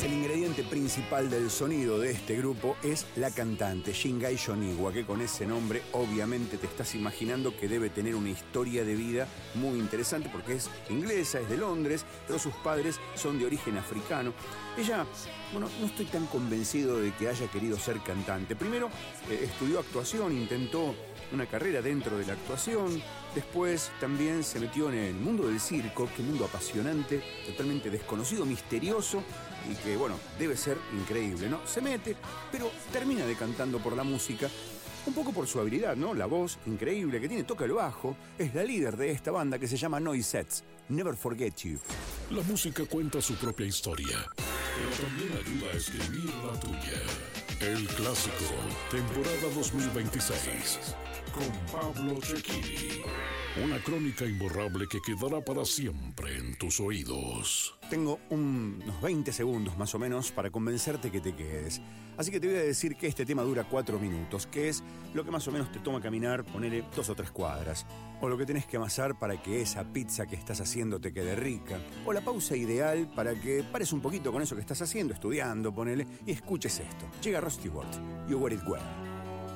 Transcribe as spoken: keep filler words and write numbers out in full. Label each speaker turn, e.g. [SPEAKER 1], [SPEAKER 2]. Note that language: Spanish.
[SPEAKER 1] El ingrediente principal del sonido de este grupo es la cantante Shingai Yoniwa, que con ese nombre obviamente te estás imaginando que debe tener una historia de vida muy interesante porque es inglesa, es de Londres, pero sus padres son de origen africano. Ella, bueno, no estoy tan convencido de que haya querido ser cantante. Primero eh, estudió actuación, intentó una carrera dentro de la actuación. Después también se metió en el mundo del circo, que mundo apasionante, totalmente desconocido, misterioso y que, bueno, debe ser increíble, ¿no? Se mete, pero termina decantando por la música, un poco por su habilidad, ¿no? La voz increíble que tiene, toca el bajo, es la líder de esta banda que se llama Noisettes, Never Forget You.
[SPEAKER 2] La música cuenta su propia historia, pero también ayuda a escribir la tuya. El Clásico, temporada dos mil veintiséis. Con Pablo Cecchini. Una crónica imborrable que quedará para siempre en tus oídos.
[SPEAKER 1] Tengo un, unos veinte segundos más o menos para convencerte que te quedes. Así que te voy a decir que este tema dura cuatro minutos, que es lo que más o menos te toma caminar, ponele dos o tres cuadras. O lo que tenés que amasar para que esa pizza que estás haciendo te quede rica. O la pausa ideal para que pares un poquito con eso que estás haciendo, estudiando, ponele, y escuches esto. Llega Rusty Ward, You Wear It Well.